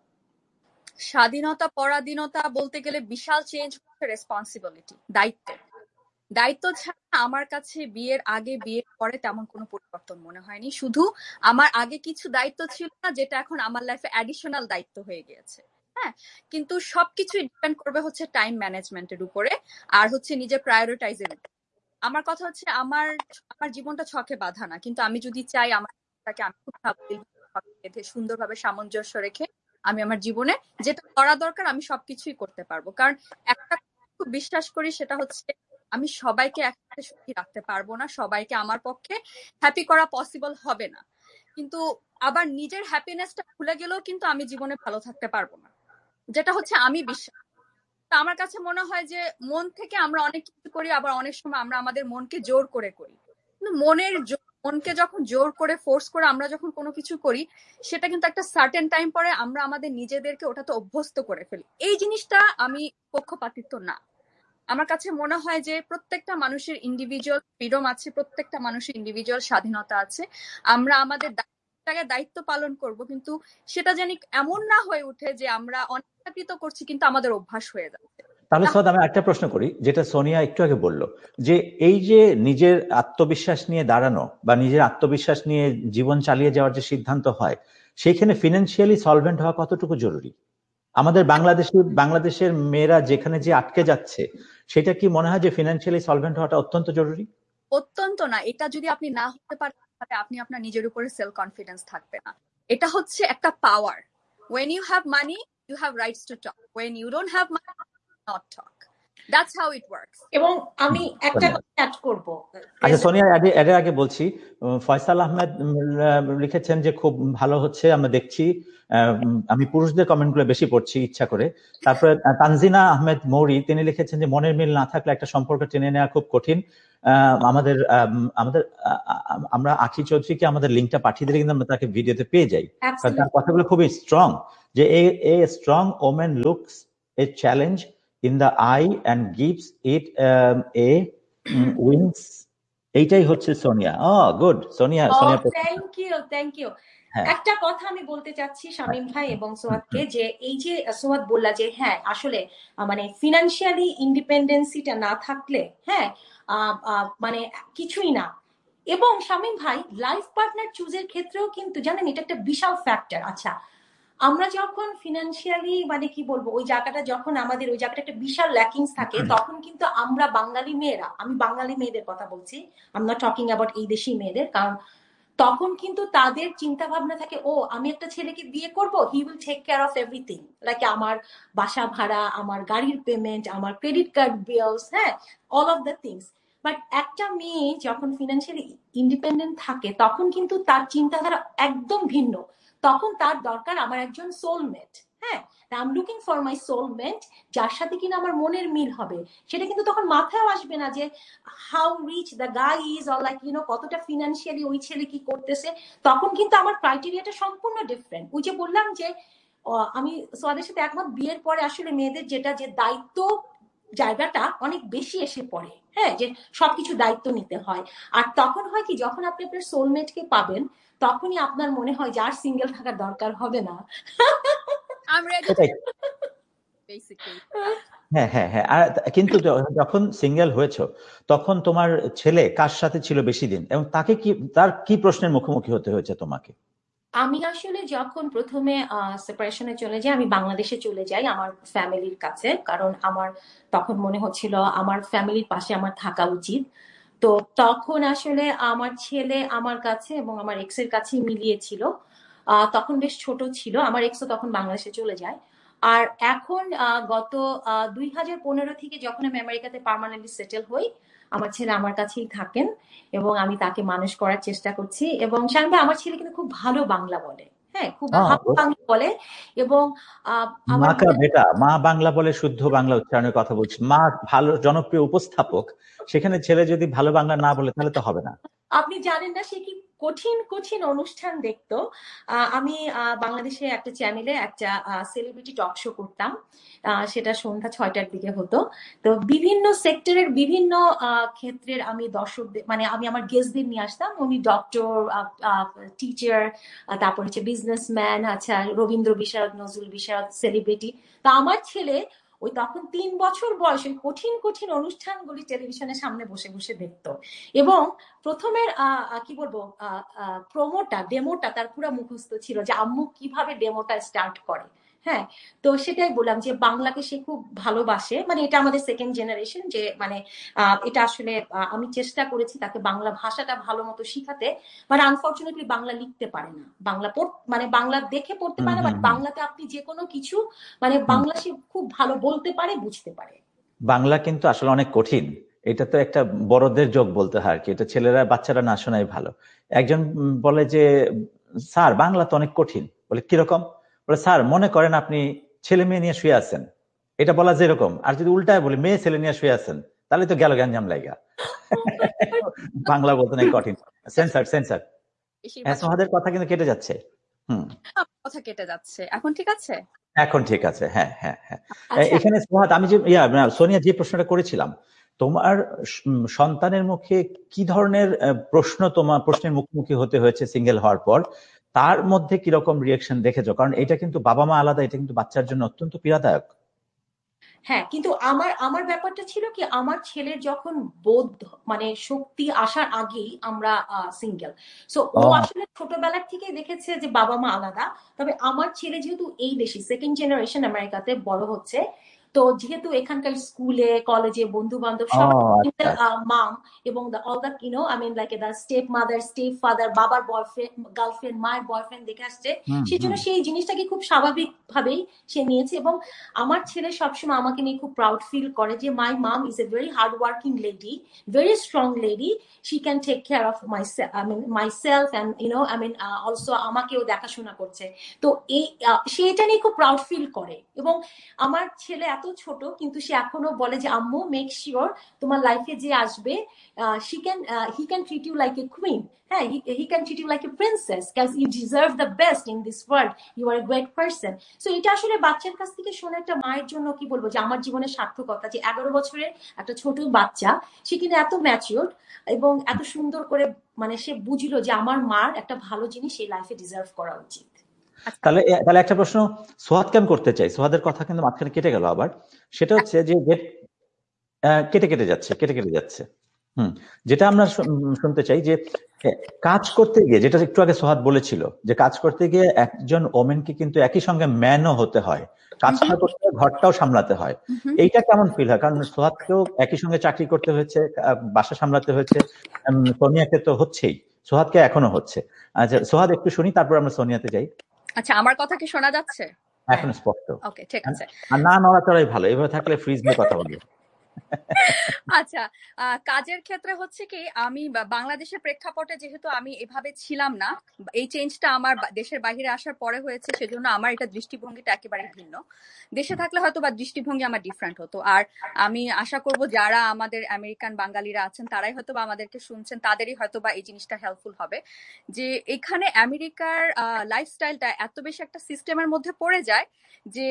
স্বাধীনতা পরাধীনতা বলতে গেলে বিশাল চেঞ্জ হচ্ছে রেসপন্সিবিলিটি, দায়িত্ব। দায়িত্ব ছাড়া আমার কাছে বিয়ের আগে বিয়ের পরে তেমন কোনো পরিবর্তন মনে হয়নি। শুধু আমার আগে কিছু দায়িত্ব ছিল না যেটা এখন আমার লাইফে অ্যাডিশনাল দায়িত্ব হয়ে গিয়েছে। হ্যাঁ, কিন্তু সবকিছুই ডিপেন্ড করবে হচ্ছে টাইম ম্যানেজমেন্টের উপরে আর হচ্ছে নিজের প্রায়োরিটাইজের উপর। আমার কথা হচ্ছে আমার আমার জীবনটা ছকে বাঁধা না, কিন্তু আমি যদি চাই আমার জীবনটাকে আমি খুব বেঁধে সুন্দরভাবে সামঞ্জস্য রেখে আমি আমার জীবনে যেটা করা দরকার আমি সবকিছুই করতে পারবো। কারণ একটা খুব বিশ্বাস করি, সেটা হচ্ছে আমি সবাইকে একসাথে সুখী রাখতে পারবো না, সবাইকে আমার পক্ষে হ্যাপি করা পসিবল হবে না, কিন্তু আবার নিজের হ্যাপিনেসটা ভুলে গেলেও কিন্তু আমি জীবনে ভালো থাকতে পারবো না, যেটা হচ্ছে আমি বিশ্বাস। তা আমার কাছে মনে হয় যে মন থেকে আমরা অনেক কিছু করি, আবার অনেক সময় আমরা আমাদের মনকে জোর করে করি, কিন্তু মনকে যখন জোর করে ফোর্স করে আমরা যখন কোনো কিছু করি সেটা কিন্তু একটা সার্টেন টাইম পরে আমরা আমাদের নিজেদেরকে ওটাতে অভ্যস্ত করে ফেলি। এই জিনিসটা আমি পক্ষপাতিত্ব না। আমার কাছে মনে হয় যে প্রত্যেকটা মানুষের ইন্ডিভিজুয়াল ফ্রিডম আছে, প্রত্যেকটা মানুষের ইন্ডিভিজুয়াল স্বাধীনতা আছে। আমরা আমাদের দায়িত্ব পালন করব, কিন্তু সেটা যেন এমন না হয়ে ওঠে যে আমরা অনিচ্ছাকৃত করছি কিন্তু আমাদের অভ্যাস হয়ে যাচ্ছে। তাহলে সোহাদ আমি একটা প্রশ্ন করি, যেটা সোনিয়া একটু আগে বললো, যে এই যে নিজের আত্মবিশ্বাস নিয়ে দাঁড়ানো বা নিজের আত্মবিশ্বাস নিয়ে জীবন চালিয়ে যাওয়ার যে সিদ্ধান্ত হয়, সেইখানে ফিনান্সিয়ালি সলভেন্ট হওয়া কতটুকু জরুরি? আমাদের বাংলাদেশের মেয়েরা যেখানে যে আটকে যাচ্ছে, সেটা কি মনে হয় যে ফিনান্সিয়ালি সলভেন্ট হওয়াটা অত্যন্ত জরুরি? অত্যন্ত না। এটা যদি আপনি না হতে পারেন তাহলে আপনি আপনার নিজের উপরে সেলফ কনফিডেন্স থাকবে না। এটা হচ্ছে একটা পাওয়ার। when you have money you have rights to talk, when you don't have money not talk. That's how it works. এবং আমি একটা ধন্যবাদ। কথা অ্যাড করব। আচ্ছা সোনিয়া, এর আগে বলছি, ফয়সাল আহমেদ লিখেছেন যে খুব ভালো হচ্ছে, আমরা দেখছি। আমি পুরুষদের কমেন্টগুলো বেশি পড়ছি ইচ্ছা করে। তারপরে তানজিনা আহমেদ মৌরি তিনি লিখেছেন যে মনের মিল না থাকলে একটা সম্পর্ক টেনে নেওয়া খুব কঠিন। আমাদের আমাদের আমরা আখি চৌধুরীকে আমাদের লিঙ্কটা পাঠিয়ে দিলে কিন্তু আমরা তাকে ভিডিওতে পেয়ে যাই, কারণ তার কথাগুলো খুবই স্ট্রং, যে a strong women looks A challenge in the I and gives it A wings. এইটাই হচ্ছে Sonia. Good Sonia. Thank you. একটা কথা আমি বলতে চাচ্ছি শামীম ভাই এবং সোয়াদকে, যে এই যে সোয়াদ বললা যে হ্যাঁ আসলে মানে ফিনান্সিয়ালি ইন্ডিপেন্ডেন্সিটা না থাকলে হ্যাঁ মানে কিছুই না। এবং শামীম ভাই লাইফ পার্টনার চুজের ক্ষেত্রেও কিন্তু জানেন এটা একটা বিশাল ফ্যাক্টর। আচ্ছা, আমরা যখন ফিনান্সিয়ালি মানে কি বলবো ওই জায়গাটা যখন আমাদের ওই জায়গাটা একটা বিশাল ল্যাকিংস থাকে, তখন কিন্তু আমরা বাঙালি মেয়েরা, আমি বাঙালি মেয়েদের কথা বলছি, I am not talking about এই দেশি মেয়েদের, কারণ তখন কিন্তু তাদের চিন্তা ভাবনা থাকে ও আমি একটা ছেলেকে বিয়ে করব, he will take care of everything, like আমার বাসা ভাড়া, আমার গাড়ির পেমেন্ট, আমার ক্রেডিট কার্ড বিলস, হ্যাঁ all of the things. But একটা মেয়ে যখন ফিনান্সিয়ালি ইন্ডিপেন্ডেন্ট থাকে তখন কিন্তু তার চিন্তাধারা একদম ভিন্ন। তখন তার দরকার আমার একজন সোলমেট, হ্যাঁ I am looking for my soulmate, যার সাথে কিনা আমার মনের মিল হবে। সেটা কিন্তু তখন মাথায় আসবে না যে how reach the guy is, or like কতটা ফিনান্সিয়ালি ওই ছেলে কি করতেছে। তখন কিন্তু আমার ক্রাইটেরিয়াটা সম্পূর্ণ ডিফারেন্ট। ওই যে বললাম যে আমি সোয়াদের সাথে একমত, বিয়ের পরে আসলে মেয়েদের যেটা যে দায়িত্ব জায়গাটা অনেক বেশি এসে পড়ে, হ্যাঁ যে সবকিছু দায়িত্ব নিতে হয়। আর তখন হয় কি, যখন আপনি আপনার সোলমেটকে পাবেন তখনই আপনার মনে হয় যে আর সিঙ্গেল থাকার দরকার হবে না। হ্যাঁ হ্যাঁ হ্যাঁ। আর কিন্তু যখন সিঙ্গেল হয়েছো তখন তোমার ছেলে কার সাথে ছিল বেশি দিন, এবং তাকে কি, তার কি প্রশ্নের মুখোমুখি হতে হয়েছে তোমাকে? আমি আসলে যখন প্রথমে সেপারেশনে চলে যাই, আমি বাংলাদেশে চলে যাই আমার ফ্যামিলির কাছে, কারণ আমার তখন মনে হচ্ছিল আমার ফ্যামিলির পাশে আমার থাকা উচিত। তো তখন আসলে আমার ছেলে আমার কাছে এবং আমার এক্সের কাছে মিলিয়েছিল। তখন বেশ ছোট ছিল, আমার এক্সও তখন বাংলাদেশে চলে যায়। আর এখন গত 2015 থেকে যখন আমি আমেরিকাতে পার্মানেন্টলি সেটেল হই, আমার ছেলে আমার কাছেই থাকেন এবং আমি তাকে মানুষ করার চেষ্টা করছি। এবং শামীম ভাই আমার ছেলে কিন্তু খুব ভালো বাংলা বলে, হ্যাঁ খুব ভালো বাংলা বলে। এবং মা কা বেটা, মা বাংলা বলে, শুদ্ধ বাংলা উচ্চারণের কথা বলছি। মা ভালো জনপ্রিয় উপস্থাপক, সেখানে ছেলে যদি ভালো বাংলা না বলে তাহলে তো হবে না। আপনি জানেন না সে কি কঠিন কঠিন অনুষ্ঠান দেখতো। আমি বাংলাদেশে একটা চ্যানেলে একটা সেলিব্রিটি টক শো করতাম, সেটা সন্ধ্যা 6টার দিকে হতো। তো বিভিন্ন সেক্টরের বিভিন্ন ক্ষেত্রের আমি দর্শকদের মানে আমি আমার গেস্টদের নিয়ে আসতাম। উনি ডক্টর, টিচার, তারপর হচ্ছে বিজনেসম্যান, আচ্ছা রবীন্দ্র বিশারদ, নজরুল বিশারদ, সেলিব্রিটি। তো আমার ছেলে ওই তখন 3 বছর বয়স ওই কঠিন কঠিন অনুষ্ঠানগুলি টেলিভিশনের সামনে বসে বসে দেখতো। এবং প্রথমের কি বলবো ডেমোটা তার পুরো মুখস্থ ছিল, যে আম্মু কিভাবে ডেমোটা স্টার্ট করে। হ্যাঁ, তো সেটাই বললাম যে বাংলাকে সে খুব ভালোবাসে, মানে এটা আমাদের সেকেন্ড জেনারেশন, যে মানে এটা আসলে আমি চেষ্টা করেছি তাকে বাংলা ভাষাটা ভালো মতো শিখাতে, মানে আনফর্চুনেটলি বাংলা লিখতে পারে না, বাংলা মানে বাংলা দেখে পড়তে পারে না, বাট বাংলাতে আপনি যে কোনো কিছু মানে বাংলা সে খুব ভালো বলতে পারে, বুঝতে পারে। বাংলা কিন্তু আসলে অনেক কঠিন, এটা তো একটা বড়দের যোগ বলতে হয় আর কি, এটা ছেলেরা বাচ্চারা না শোনাই ভালো। একজন বলে যে স্যার বাংলা তো অনেক কঠিন। বলে কিরকম? বলে স্যার মনে করেন আপনি ছেলে মেয়ে নিয়ে শুয়ে আছেন, এটা বলা যেরকম, আর যদি উল্টায় বলি মেয়ে ছেলে নিয়ে শুয়ে আছেন, তাহলে তো গেল গ্যাঞ্জাম লাগা। বাংলা বলতে নাই কঠিন। সেন্সার সেন্সার সোহাদের কথা কিন্তু কেটে যাচ্ছে। কথা কেটে যাচ্ছে, এখন ঠিক আছে? এখন ঠিক আছে, হ্যাঁ হ্যাঁ হ্যাঁ। এখানে সোহাদ, আমি যে সোনিয়া যে প্রশ্নটা করেছিলাম, তোমার সন্তানের মুখে কি ধরনের প্রশ্নের মুখোমুখি হতে হয়েছে সিঙ্গেল হওয়ার পর, তার মধ্যে কিরকম রিয়াকশন দেখেছো? কারণ এটা কিন্তু বাবা মা আলাদা, এটা কিন্তু বাচ্চার জন্য অত্যন্ত পীড়াদায়ক। হ্যাঁ, কিন্তু আমার ব্যাপারটা ছিল কি, আমার ছেলের যখন বোধ মানে শক্তি আসার আগেই আমরা সিঙ্গেল। সো ও আসলে ছোটবেলার থেকে দেখেছে যে বাবা মা আলাদা। তবে আমার ছেলে যেহেতু এই দেশি সেকেন্ড জেনারেশন আমেরিকাতে বড় হচ্ছে, তো যেহেতু এখানকার স্কুলে কলেজে বন্ধু বান্ধব ও সবাই আচ্ছা মাম এবং all the I mean like the step mother step father, বাবার বয়ফ্রেন্ড গার্লফ্রেন্ড মায়ের বয়ফ্রেন্ড দেখে আসছে, হুম সেই জন্য হুম সেই জিনিসটাকে খুব স্বাভাবিক ভাবেই সে নিয়েছে। এবং আমার ছেলে সবসময় আমাকে নিয়ে খুব প্রাউড ফিল করে যে মাই মাম is a very hard working lady, very strong lady, she can take care of myself and also আমাকেও দেখাশোনা করছে। তো এই সে এটা নিয়ে খুব প্রাউড ফিল করে। এবং আমার ছেলে এত ছোট কিন্তু সে এখনো বলে যে আম্মু মেক শিওর তোমার লাইফে যে আসবে he can treat you like a queen, হ্যাঁ, he can treat you like a princess because you deserve the best in this world, you are a great person। So এটা আসলে বাচ্চার কাছ থেকে শোনা একটা মায়ের জন্য কি বলবো যে আমার জীবনের সার্থকতা, যে 11 বছরের একটা ছোট বাচ্চা সে কিন্তু এত ম্যাচিওর এবং এত সুন্দর করে সে বুঝলো যে আমার মার একটা ভালো জিনিস এই লাইফে ডিজার্ভ করা উচিত। তাহলে তাহলে একটা প্রশ্ন সোহাদকে আমি করতে চাই, সোহাদের কথা কিন্তু মাঝখানে কেটে গেল আবার, সেটা হচ্ছে যে কেটে যাচ্ছে যেটা আমরা শুনতে চাই যে কাজ করতে গিয়ে, যেটা একটু আগে সোহাদ বলেছিল যে কাজ করতে গিয়ে একজন ওমেনকে কিন্তু একই সঙ্গে ম্যানও হতে হয়, কাজটা করতে হয়, ঘরটাও সামলাতে হয়। এইটা কেমন ফিল হয়? কারণ সোহাদকেও একই সঙ্গে চাকরি করতে হয়েছে, বাসা সামলাতে হয়েছে, সোনিয়াকে তো হচ্ছেই, সোহাদকে এখনো হচ্ছে। আচ্ছা সোহাদ একটু শুনি, তারপর আমরা সোনিয়াতে যাই। আচ্ছা, আমার কথা কি শোনা যাচ্ছে? এখন স্পষ্ট। ওকে, ঠিক আছে। আর না নড়াচড়াই ভালো, এভাবে থাকলে ফ্রিজ নিয়ে কথা বলবো। আচ্ছা, কাজের ক্ষেত্রে হচ্ছে কি, আমি বাংলাদেশের প্রেক্ষাপটে যেহেতু আমি এভাবে ছিলাম না, এই চেঞ্জটা আমার দেশের বাইরে আসার পরে হয়েছে, সেজন্য আমার এটা দৃষ্টিভঙ্গিটা একেবারে ভিন্ন। দেশে থাকলে হয়তো বা দৃষ্টিভঙ্গি আমার ডিফারেন্ট হতো। আর আমি আশা করব যারা আমাদের আমেরিকান বাঙালিরা আছেন তারাই হয়তো বা আমাদেরকে শুনছেন, তাদেরই হয়তো বা এই জিনিসটা হেল্পফুল হবে। যে এখানে আমেরিকার লাইফস্টাইলটা এত বেশি একটা সিস্টেমের মধ্যে পড়ে যায় যে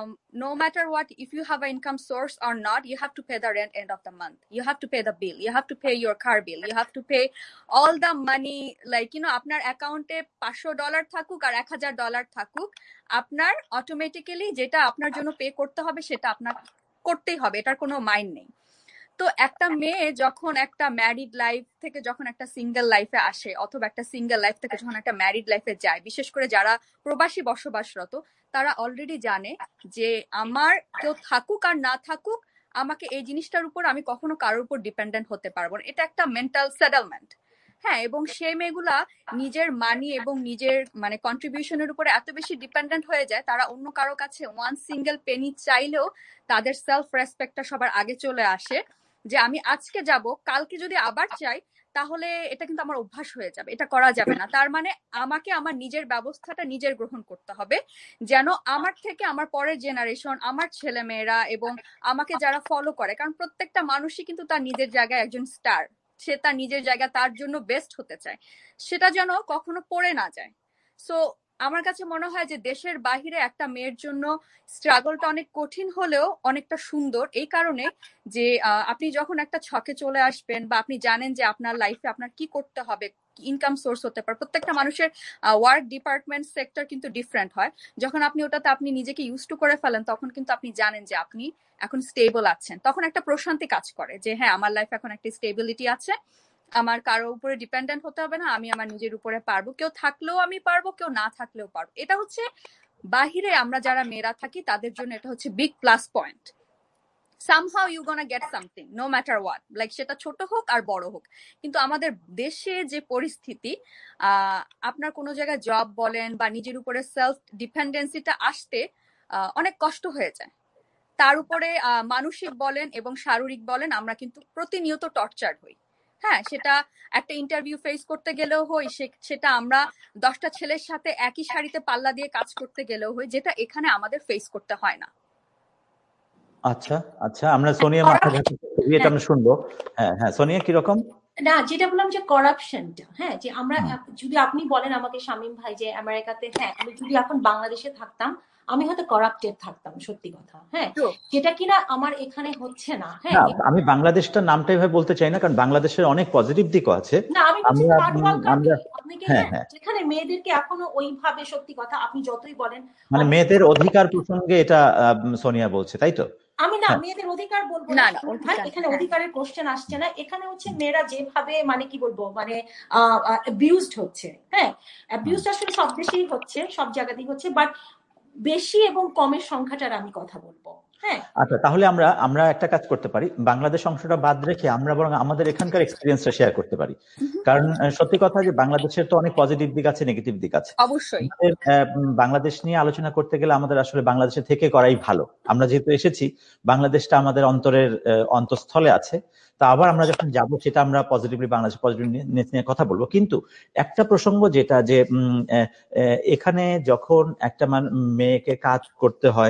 no matter what, if you have an income source or not, you have to pay the rent end of the month, you have to pay the bill, you have to pay your car bill, you have to pay all the money, like আপনার অ্যাকাউন্টে $500 থাকুক আর $1000 থাকুক, আপনার automatically যেটা আপনার জন্য pay করতে হবে সেটা আপনার করতেই হবে, এটার কোনো মাইন্ড নেই। তো একটা মেয়ে যখন একটা ম্যারিড লাইফ থেকে যখন একটা সিঙ্গেল লাইফে আসে, অথবা একটা সিঙ্গেল লাইফ থেকে যখন একটা ম্যারিড লাইফে যায়, বিশেষ করে যারা প্রবাসী বসবাসরত, তারা অলরেডি জানে যে আমার কেউ থাকুক আর না থাকুক, আমাকে এই জিনিসটার উপর আমি কখনো কারোর উপর ডিপেন্ডেন্ট হতে পারবো না। এটা একটা মেন্টাল সেটেলমেন্ট। হ্যাঁ, এবং সেই মেয়েগুলা নিজের মানি এবং নিজের কন্ট্রিবিউশনের উপরে এত বেশি ডিপেন্ডেন্ট হয়ে যায়, তারা অন্য কারো কাছে ওয়ান সিঙ্গেল পেনি চাইলেও তাদের সেলফ রেসপেক্টটা সবার আগে চলে আসে, যে আমি আজকে যাব, কালকে যদি আবার চাই তাহলে এটা কিন্তু আমার অভ্যাস হয়ে যাবে, এটা করা যাবে না। তার মানে আমাকে আমার নিজের ব্যবস্থাটা নিজের গ্রহণ করতে হবে, যেন আমার থেকে আমার পরের জেনারেশন, আমার ছেলে মেয়েরা এবং আমাকে যারা ফলো করে, কারণ প্রত্যেকটা মানুষই কিন্তু তার নিজের জায়গায় একজন স্টার, সে তার নিজের জায়গা তার জন্য বেস্ট হতে চায়, সেটা যেন কখনো পড়ে না যায়। সো আমার কাছে মনে হয় যে দেশের বাহিরে একটা মেয়ের জন্য স্ট্রাগলটা অনেক কঠিন হলেও অনেকটা সুন্দর, এই কারণে যে আপনি যখন একটা ছকে চলে আসবেন বা আপনি জানেন যে আপনার লাইফে আপনার কি করতে হবে, ইনকাম সোর্স হতে পারে, প্রত্যেকটা মানুষের ওয়ার্ক ডিপার্টমেন্ট সেক্টর কিন্তু ডিফারেন্ট হয়। যখন আপনি ওটাতে আপনি নিজেকে ইউজ টু করে ফেলেন, তখন কিন্তু আপনি জানেন যে আপনি এখন স্টেবল আছেন, তখন একটা প্রশান্তি কাজ করে যে হ্যাঁ, আমার লাইফে এখন একটা স্টেবিলিটি আছে, আমার কারোর উপরে ডিপেন্ডেন্ট হতে হবে না, আমি আমার নিজের উপরে পারবো, কেউ থাকলেও আমি পারবো, কেউ না থাকলেও পারবো। এটা হচ্ছে বাহিরে আমরা যারা মেয়েরা থাকি তাদের জন্য এটা হচ্ছে big plus point. somehow you gonna get something no matter what, like সেটা ছোট হোক আর বড় হোক। কিন্তু আমাদের দেশে যে পরিস্থিতি, আপনার কোনো জায়গায় জব বলেন বা নিজের উপরে সেলফ ডিপেন্ডেন্সিটা আসতে অনেক কষ্ট হয়ে যায়। তার উপরে মানসিক বলেন এবং শারীরিক বলেন, আমরা কিন্তু প্রতিনিয়ত টর্চার হই। হ্যাঁ, সেটা একটা ইন্টারভিউ ফেস করতে গেলেও হই, সেটা আমরা 10টা ছেলের সাথে একই শাড়িতে পাল্লা দিয়ে কাজ করতে গেলেও হই, যেটা এখানে আমাদের ফেস করতে হয় না। আচ্ছা আচ্ছা, আমরা সোনিয়া মাথা এটা আমরা শুনবো। হ্যাঁ হ্যাঁ, সোনিয়া কিরকম? না, যেটা বললাম যে করাপশনটা, হ্যাঁ, যে আমরা যদি আপনি বলেন আমাকে শামীম ভাই যে আমেরিকাতে, হ্যাঁ, আমি যদি এখন বাংলাদেশে থাকতাম আমি হয়তো করাপ্টেড থাকতাম, সত্যি কথা, হ্যাঁ, যেটা কিনা আমার এখানে হচ্ছে না। হ্যাঁ, আমি বাংলাদেশটা নামটাই ভাবে বলতে চাই না, কারণ বাংলাদেশের অনেক পজিটিভ দিকও আছে। না, আমি যেখানে মেয়েদেরকে এখনো ওইভাবে, সত্যি কথা, আপনি যতই বলেন মেয়েদের অধিকার প্রসঙ্গে এটা সোনিয়া বলছে, তাই তো? আমি না মেয়েদের অধিকার বলবো না, এখানে অধিকারের কোশ্চেন আসছে না। এখানে হচ্ছে মেয়েরা যেভাবে কি বলবো অ্যাবিউজড হচ্ছে। হ্যাঁ, অ্যাবিউজড আসলে সব দেশেই হচ্ছে, সব জায়গাতেই হচ্ছে, বাট বেশি এবং কমের সংখ্যাটার আমি কথা বলবো। হ্যাঁ আচ্ছা, তাহলে আমরা আমরা একটা কাজ করতে পারি, বাংলাদেশ অংশটা বাদ রেখে আমরা বরং আমাদের এখানকার এক্সপিরিয়েন্সটা শেয়ার করতে পারি। কারণ সত্যি কথা যে বাংলাদেশের তো অনেক পজিটিভ দিক আছে, নেগেটিভ দিক আছে। অবশ্যই। আমাদের বাংলাদেশ নিয়ে আলোচনা করতে গেলে আমাদের আসলে বাংলাদেশে থেকে করাই ভালো। আমরা যেহেতু এসেছি, বাংলাদেশটা আমাদের অন্তরের অন্তঃস্থলে আছে, তা আবার আমরা যখন যাব সেটা আমরা পজিটিভলি বাংলাদেশ পজিটিভনেস নিয়ে কথা বলবো। কিন্তু একটা প্রসঙ্গ যেটা যে এখানে যখন একটা মেয়েকে কাজ করতে হয়,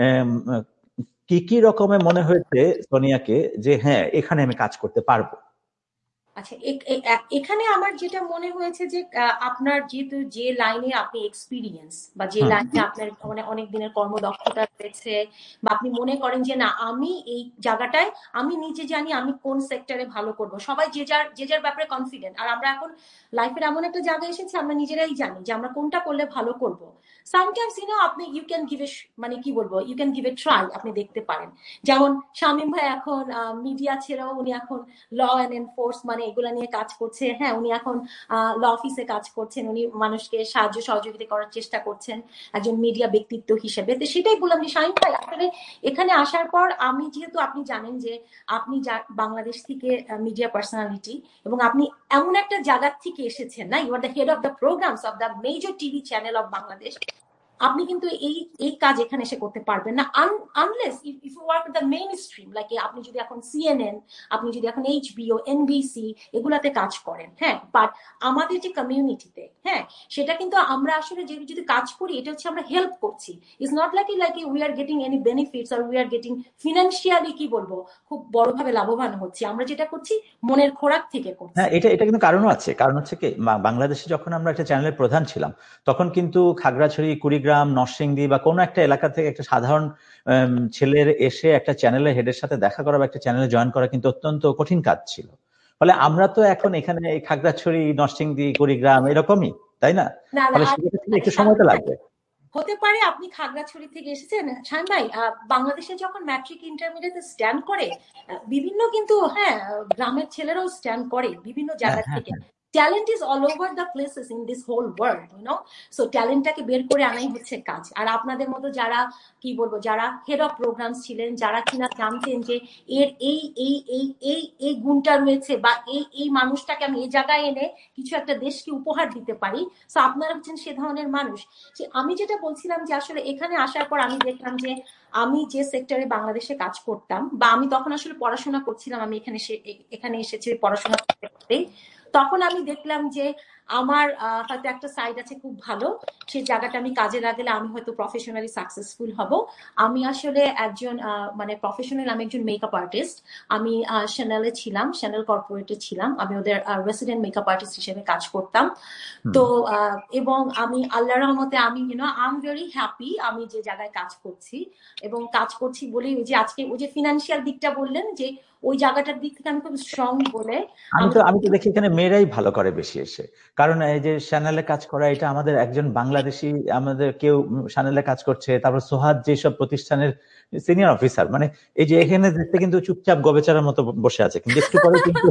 কি কি রকমে মনে হয়েছে সোনিয়াকে যে হ্যাঁ এখানে আমি কাজ করতে পারবো? আচ্ছা, এখানে আমার যেটা মনে হয়েছে যে আপনার যেহেতু যে লাইনে আপনি এক্সপিরিয়েন্স বা যে লাইনে আপনার মানে অনেক দিনের কর্মদক্ষতা রয়েছে, বা আপনি মনে করেন যে না আমি এই জায়গাটায় আমি নিজে জানি আমি কোন সেক্টরে ভালো করব, সবাই যে যার ব্যাপারে কনফিডেন্ট। আর আমরা এখন লাইফের এমন একটা জায়গায় এসেছি আমরা নিজেরাই জানি যে আমরা কোনটা করলে ভালো করব। সামটাইমস আপনি ইউ ক্যান গিভ এ মানে কি বলবো, you can give a try, আপনি দেখতে পারেন। যেমন শামীম ভাই এখন মিডিয়া ছেড়েও উনি এখন ল অ্যান্ড এনফোর্স মানে এগুলা নিয়ে কাজ করছে। হ্যাঁ, উনি এখন ল অফিসে কাজ করছেন, উনি মানুষকে সাহায্য সহযোগিতা করার চেষ্টা করছেন একজন মিডিয়া ব্যক্তিত্ব হিসেবে। তো সেটাই বললাম যে শামীম ভাই আসলে এখানে আসার পর আমি যেহেতু আপনি জানেন যে আপনি বাংলাদেশ থেকে মিডিয়া পার্সোনালিটি, এবং আপনি এমন একটা জায়গা থেকে এসেছেন না, you are the head of the programs of the major TV channel of Bangladesh. আপনি কিন্তু এই কাজ এখানে এসে করতে পারবেন না unless if you work the main stream, like আপনি যদি এখন সিএনএন, আপনি যদি এখন এইচবিও, এনবিসি এগুলাতে কাজ করেন। হ্যাঁ, বাট আমাদের যে কমিউনিটিতে, হ্যাঁ, সেটা কিন্তু আমরা আসলে যদি কাজ করি এটা হচ্ছে আমরা হেল্প করছি। It's not like we are getting any benefits or we are getting financially কি বলবো খুব বড়ভাবে লাভবান হচ্ছি। আমরা যেটা করছি মনের খোরাক থেকে করছি। হ্যাঁ, এটা কিন্তু কারণও আছে। কারণ হচ্ছে কি, বাংলাদেশে যখন আমরা একটা চ্যানেলের প্রধান ছিলাম তখন কিন্তু খাগড়াছড়ি, কুড়িগ্রাম, নরসিংদী বা কোনো একটা এলাকা থেকে একটা সাধারণ ছেলের এসে একটা চ্যানেলের হেডের সাথে দেখা করা বা একটা চ্যানেলে জয়েন করা কিন্তু অত্যন্ত কঠিন কাজ ছিল। ফলে আমরা তো এখন এখানে এই খাগড়াছড়ি, নরসিংদী, কুড়িগ্রাম এরকমই, তাই না? ফলে সেক্ষেত্রে একটু সময় তো লাগবে। হতে পারে আপনি খাগড়াছড়ি থেকে এসেছেন শামীম ভাই, বাংলাদেশে যখন ম্যাট্রিক ইন্টারমিডিয়েটে স্ট্যান্ড করে বিভিন্ন কিন্তু হ্যাঁ গ্রামের ছেলেরাও স্ট্যান্ড করে বিভিন্ন জায়গা থেকে। Talent is all over the places in this whole world, so ট্যালেন্টটাকে বের করে আনাই হচ্ছে কাজ। আর আপনাদের মতো যারা কি বলবো, যারা হেড অফ প্রোগ্রামস ছিলেন, যারা কিনা জানতেন যে এর এই এই এই এই এই গুণটা রয়েছে বা এই মানুষটাকে আমি এই জায়গায় এনে কিছু একটা দেশকে উপহার দিতে পারি, সো আপনারা হচ্ছেন সে ধরনের মানুষ। আমি যেটা বলছিলাম যে আসলে এখানে আসার পর আমি দেখলাম যে আমি যে সেক্টরে বাংলাদেশে কাজ করতাম, বা আমি তখন আসলে পড়াশোনা করছিলাম, আমি এখানে এসেছি পড়াশোনা করতে, তখন আমি দেখলাম যে আমার হয়তো একটা সাইড আছে খুব ভালো, সেই জায়গাটা আমি কাজে লাগালে আমি হয়তো প্রফেশনালি সাকসেসফুল হব। আমি আসলে একজন মানে প্রফেশনাল, আমি একজন মেকআপ আর্টিস্ট। আমি শ্যানেলে ছিলাম, শ্যানেল কর্পোরেটে ছিলাম, আমি ওদের রেসিডেন্ট মেকআপ আর্টিস্ট হিসেবে কাজ করতাম। তো এবং আমি আল্লাহর রহমতে আমি আই এম ভেরি হ্যাপি আমি যে জায়গায় কাজ করছি, এবং কাজ করছি বলেই ওই যে আজকে ওই যে ফিনান্সিয়াল দিকটা বললেন যে ওই জায়গাটার দিক থেকে আমি খুব স্ট্রং বলে আমি তো দেখি এখানে মেয়েরাই ভালো করে বেশি এসে। কারণ এই যে চ্যানেলে কাজ করা, এটা আমাদের একজন বাংলাদেশি, আমাদের কেউ চ্যানেলে কাজ করছে, তারপর সোহাদ যেসব প্রতিষ্ঠানের সিনিয়র অফিসার, মানে এই যে এখানে দেখতে কিন্তু চুপচাপ গবেচারের মতো বসে আছে, কিন্তু একটু পরে কিন্তু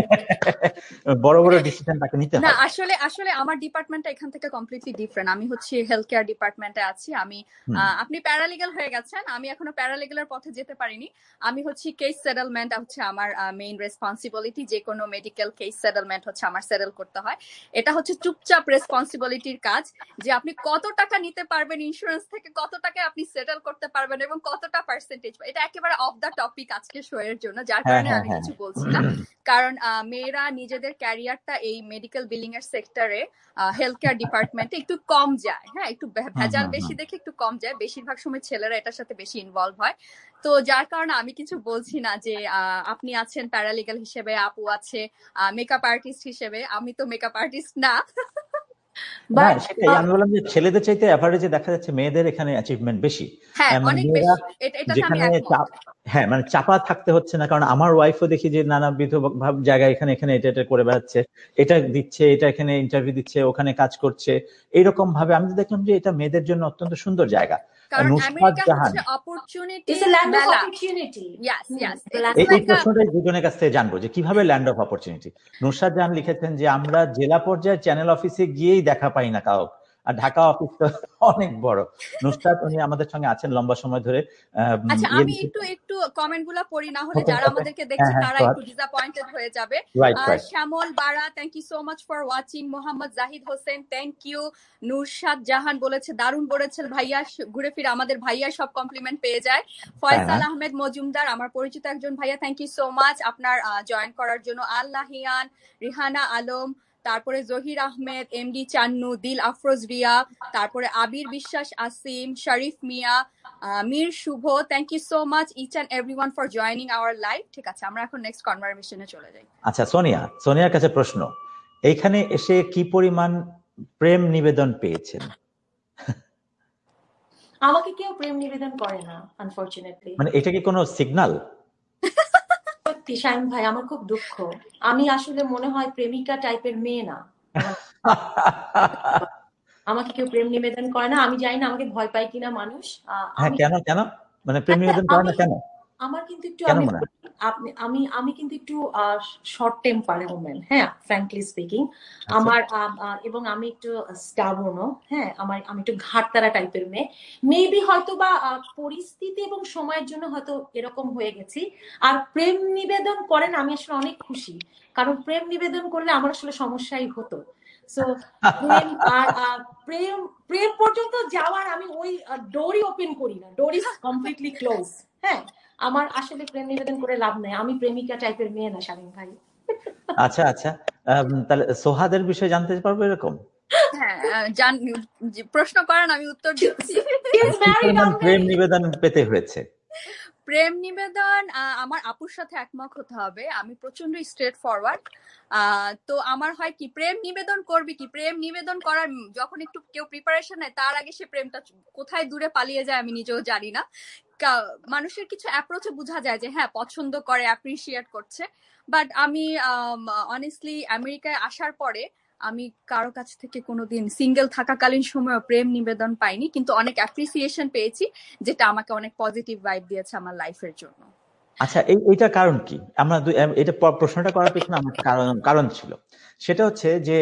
বড় বড় ডিসিশন তাকে নিতে হয়। না, আসলে আমার ডিপার্টমেন্টটা এখান থেকে কমপ্লিটলি ডিফারেন্ট। আমি হচ্ছে হেলথ কেয়ার ডিপার্টমেন্টে আছি। আপনি প্যারালিগ্যাল হয়ে গেছেন, আমি এখনো প্যারালিগ্যালের পথে যেতে পারিনি। আমি হচ্ছে কেস সেটেলমেন্ট হচ্ছে আমার মেইন রেসপন্সিবিলিটি। যে কোনো মেডিকেল কেস সেটেলমেন্ট হচ্ছে আমার সেটেল করতে হয়। এটা হচ্ছে চুপচাপ রেসপন্সিবিলিটির কাজ, যে আপনি কত টাকা নিতে পারবেন ইন্স্যুরেন্স থেকে, কত টাকা আপনি সেটেল করতে পারবেন এবং কতটা পার্সেন্টেজ। এটা একেবারে অফ দ্য টপিক আজকে শো এর জন্য, যার কারণে আমি কিছু বলছি না। কারণ মেয়েরা নিজেদের ক্যারিয়ারটা এই মেডিকেল বিলিং এর সেক্টরে হেলথ কেয়ার ডিপার্টমেন্টে একটু কম যায়। হ্যাঁ, একটু ভেজাল বেশি দেখে একটু কম যায়। বেশিরভাগ সময় ছেলেরা এটার সাথে বেশি ইনভলভ হয়। তো যার কারণে আমি কিছু বলছি না যে আপনি আছেন প্যারালিগ্যাল হিসেবে, আপু আছে মেকআপ আর্টিস্ট হিসেবে, আমি তো মেকআপ আর্টিস্ট না। সেটাই আমি বললাম যে ছেলেদের চাইতে অ্যাভারেজে দেখা যাচ্ছে মেয়েদের এখানে অ্যাচিভমেন্ট বেশি। হ্যাঁ, মানে চাপা থাকতে হচ্ছে না। কারণ আমার ওয়াইফও দেখি যে নানাবিধ জায়গায় এখানে এটা করে বেড়াচ্ছে, এটা দিচ্ছে, এটা এখানে ইন্টারভিউ দিচ্ছে, ওখানে কাজ করছে। এইরকম ভাবে আমি দেখলাম যে এটা মেয়েদের জন্য অত্যন্ত সুন্দর জায়গা। কারণ আমেরিকা হচ্ছে opportunity, it's a land of opportunity. এই প্রশ্নটাই দুজনের কাছ থেকে জানবো যে কিভাবে land of opportunity. Nusrat Jahan লিখেছেন যে আমরা জেলা পর্যায়ে চ্যানেল অফিসে গিয়েই দেখা পাই না কাউ, আর ঢাকা অফিস তো অনেক বড়। নুসরাত উনি আমাদের সঙ্গে আছেন লম্বা সময় ধরে। আচ্ছা, আমি একটু কমেন্ট গুলা পড়ি, না হলে যারা আমাদেরকে দেখছে তারা একটু ডিসঅ্যাপয়েন্টেড হয়ে যাবে। শ্যামল বারা, thank you so much for watching. Mohammad Zahid Hossain, thank you. নুরশাদ জাহান বলেছে দারুণ বলেছেন ভাইয়া, ঘুরে ফিরে আমাদের ভাইয়া সব কমপ্লিমেন্ট পেয়ে যায়। ফয়সাল আহমেদ মজুমদার, আমার পরিচিত একজন ভাইয়া, থ্যাংক ইউ সো মাচ আপনার জয়েন করার জন্য। আল্লাহিয়ান, রিহানা আলম, তারপরে জহির আহমেদ, এমডি চান্নু, দিল আফরোজ রিয়া, তারপরে আবির বিশ্বাস, আসিম, শরীফ মিয়া, মীর শুভ, thank you so much each and everyone for joining our live. ঠিক আছে, আমরা এখন নেক্সট কনভারসেশনে চলে যাই। আচ্ছা সোনিয়ার কাছে প্রশ্ন, এইখানে এসে কি পরিমাণ প্রেম নিবেদন পেয়েছেন? আমাকে কেউ প্রেম নিবেদন করে না আনফরচুনেটলি। মানে এটা কি কোনো সিগন্যাল? সত্যি শাহিন ভাই, আমার খুব দুঃখ। আমি আসলে মনে হয় প্রেমিকা টাইপের মেয়ে না, আমাকে কেউ প্রেম নিবেদন করে না। আমি জানি না আমাকে ভয় পায় কিনা মানুষ। কেন মানে প্রেম নিবেদন করে না কেন? আমার কিন্তু একটু আমি কিন্তু একটু শর্ট টেম্পার ওম্যান, হ্যাঁ, ফ্র্যাঙ্কলি স্পিকিং। আমার এবং আমি একটু স্টাবর্নও, হ্যাঁ, আমি একটু ঘাটতারা টাইপের মেয়ে। মেবি হয়তো বা পরিস্থিতি এবং সময়ের জন্য হয়তো এরকম হয়ে গেছি। আর প্রেম নিবেদন করেন আমি আসলে অনেক খুশি, কারণ প্রেম নিবেদন করলে আমার আসলে সমস্যাই হতো। সো প্রেম পর্যন্ত যাওয়ার আমি ওই ডোরই ওপেন করি না, ডোর ইজ কমপ্লিটলি ক্লোজ। হ্যাঁ, আমার আসলে প্রেম নিবেদন করে লাভ নাই, আমি প্রেমিকা টাইপের মেয়ে না শামীম ভাই। আচ্ছা তাহলে সোহাদের বিষয়ে জানতে পারবো এরকম? হ্যাঁ, প্রশ্ন করেন, আমি উত্তর দিচ্ছি। প্রেম নিবেদন পেতে হয়েছে? প্রেম নিবেদন আমার আপুর সাথে একমত হতে হবে, আমি প্রচন্ড স্ট্রেট ফরওয়ার্ড। তো আমার হয় কি, প্রেম নিবেদন করবি কি, প্রেম নিবেদন করার যখন একটু কেউ প্রিপারেশন নেয় তার আগে সে প্রেমটা কোথায় দূরে পালিয়ে যায় আমি নিজেও জানি না। মানুষের কিছু অ্যাপ্রোচে বোঝা যায় যে হ্যাঁ পছন্দ করে, অ্যাপ্রিসিয়েট করছে। বাট আমি অনেস্টলি আমেরিকায় আসার পরে আমি কারো কাছ থেকে কোনোদিন সিঙ্গেল থাকাকালীন সময় প্রেম নিবেদন পাইনি, কিন্তু অনেক অ্যাপ্রিসিয়েশন পেয়েছি, যেটা আমাকে অনেক পজিটিভ ভাইব দিয়েছে আমার লাইফের জন্য। আচ্ছা, এইটা কারণ কি? আমরা এটা প্রশ্নটা করার পেছনে আমার কারণ ছিল, সেটা হচ্ছে যে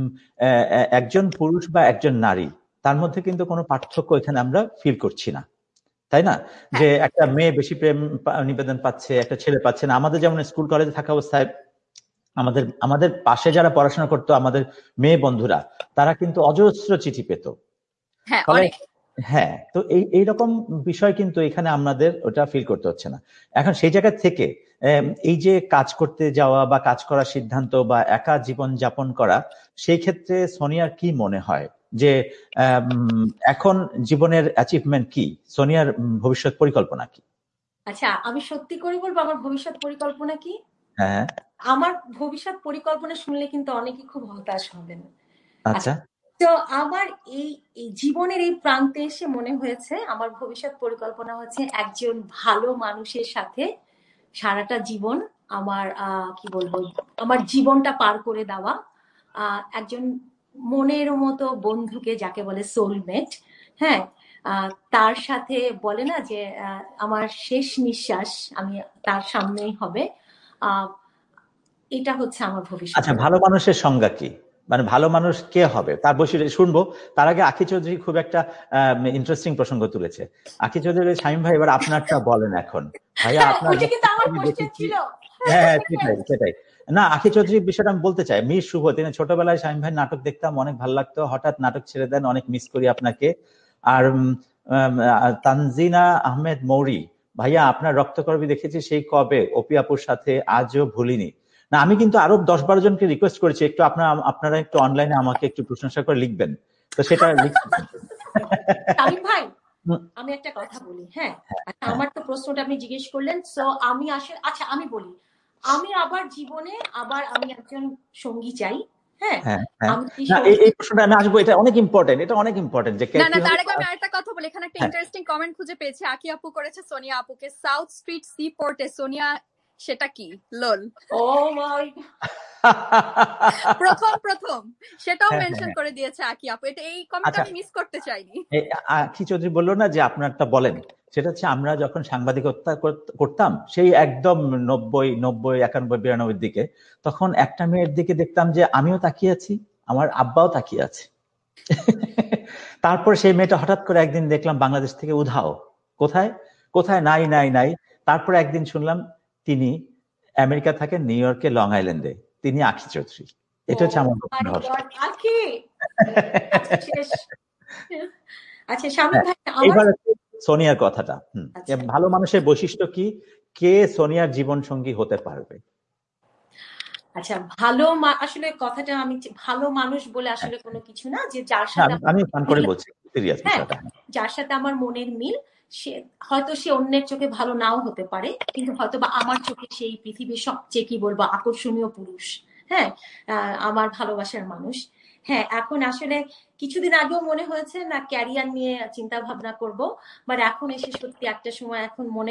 একজন পুরুষ বা একজন নারী, তার মধ্যে কিন্তু কোনো পার্থক্য এখানে আমরা ফিল করছি না, তাই না? যে একটা মেয়ে বেশি প্রেম নিবেদন পাচ্ছে, একটা ছেলে পাচ্ছে না। আমাদের যেমন স্কুল কলেজে থাকা অবস্থায় আমাদের পাশে যারা পড়াশোনা করতো, আমাদের মেয়ে বন্ধুরা, তারা কিন্তু অজস্র চিঠি পেত। হ্যাঁ, তো এইরকম বিষয় কিন্তু এখানে আমাদের ওটা ফিল করতে হচ্ছে না। এখন সেই জায়গা থেকে এই যে কাজ করতে যাওয়া বা কাজ করার সিদ্ধান্ত বা একা জীবন যাপন করা, সেই ক্ষেত্রে সোনিয়ার কি মনে হয় যে এখন জীবনের অ্যাচিভমেন্ট কি, সোনিয়ার ভবিষ্যৎ পরিকল্পনা কি? আচ্ছা, আমি সত্যি করে বলবো আমার ভবিষ্যৎ পরিকল্পনা কি। হ্যাঁ, আমার ভবিষ্যৎ পরিকল্পনা শুনলে কিন্তু অনেকে খুব হতাশ হবেন। আচ্ছা, তো আমার এই জীবনের এই প্রান্তে এসে মনে হয়েছে আমার ভবিষ্যৎ পরিকল্পনা হচ্ছে একজন ভালো মানুষের সাথে সারাটা জীবন আমার কি বলবো, আমার জীবনটা পার করে দেওয়া, একজন মনের মতো বন্ধুকে, যাকে বলে সোলমেট, হ্যাঁ, তার সাথে বলে না যে আমার শেষ নিঃশ্বাস আমি তার সামনেই হবে। এটা হচ্ছে আমার ভবিষ্যৎ। আচ্ছা, ভালো মানুষের সংজ্ঞা কি? মানে ভালো মানুষ কে হবে তার বৈশিষ্ট্য শুনবো। তার আগে আখি চৌধুরী খুব একটা ইন্টারেস্টিং প্রসঙ্গ তুলেছে। আখি চৌধুরী, শামীম ভাই এবার আপনারটা বলেন এখন। ভাইয়া আপনার হ্যাঁ সেটাই না, আখি চৌধুরীর বিষয়টা আমি বলতে চাই। মীর শুভ, তিনি ছোটবেলায় শামীম ভাই নাটক দেখতাম, অনেক ভালো লাগতো, হঠাৎ নাটক ছেড়ে দেন, অনেক মিস করি আপনাকে। আর তানজিনা আহমেদ মৌরি, ভাইয়া আপনার রক্তকরবী দেখেছি সেই কবে, অপি আপুর সাথে, আজও ভুলিনি। না, আমি কিন্তু আরো 10-12 জনকে রিকোয়েস্ট করেছি একটু আপনারা একটু অনলাইনে আমাকে একটু প্রশংসা করে লিখবেন, তো সেটা লিখছেন। শামীম ভাই, আমি একটা কথা বলি, হ্যাঁ, আমার তো প্রশ্নটা আপনি জিজ্ঞেস করলেন, সো আমি আসলে, আচ্ছা আমি বলি, আমি আবার জীবনে আমি একজন সঙ্গী চাই। হ্যাঁ, এই প্রশ্নটা আমি আসবো, এটা অনেক ইম্পর্টেন্ট, যে না তার আগে আমি আরেকটা কথা বলি। এখানে একটা ইন্টারেস্টিং কমেন্ট খুঁজে পেয়েছি, আকি আপু করেছে সোনিয়া আপুকে, সাউথ স্ট্রিট সি পোর্টে সোনিয়া, সেটা কি? লোল। ও মাই, প্রথম সেটাও মেনশন করে দিয়েছে আকি আপু। এই কমেন্ট আমি মিস করতে চাইনি। আকি চৌধুরী বললো না যে আপনারটা বলেন, সেটা হচ্ছে আমরা যখন সাংবাদিকতা করতাম সেই একদম 90, 91, 92 দিকে, তখন একটা মেয়ের দিকে দেখতাম যে আমিও তাকিয়ে আছি, আমার আব্বাও তাকিয়ে আছে। তারপর সেই মেয়েটা হঠাৎ করে একদিন দেখলাম বাংলাদেশ থেকে উধাও। কোথায় কোথায় নাই নাই নাই। তারপর একদিন শুনলাম তিনি আমেরিকা থাকেন, নিউ ইয়র্কে, লং আইল্যান্ডে। তিনি আখি চৌধুরী। এটা হচ্ছে আমার রহস্য। আখি, আচ্ছা শেষ। আচ্ছা শামীম হ্যাঁ, ভাই, আমার এইবার সোনিয়ার কথাটা। আচ্ছা ভালো মানুষের বৈশিষ্ট্য কি, কে সোনিয়ার জীবন সঙ্গী হতে পারবে? আচ্ছা আসলে কথাটা আমি ভালো মানুষ বলে আসলে কোনো কিছু না, যে যার না, সাথে আমি ফান করে বলছি, সিরিয়াস হ্যাঁ বিষয়টা। যার সাথে আমার মনের মিল, সে হয়তো সে অন্যের চোখে ভালো নাও হতে পারে, কিন্তু হয়তো বা আমার চোখে সেই পৃথিবীর সবচেয়ে কি বলবো আকর্ষণীয় পুরুষ। হ্যাঁ, আমার ভালোবাসার মানুষ। হ্যাঁ, এখন আসলে কিছুদিন আগেও মনে হয়েছে না ক্যারিয়ার নিয়ে চিন্তা ভাবনা করব, বাট এখন এসে সত্যি একটা সময় এখন মনে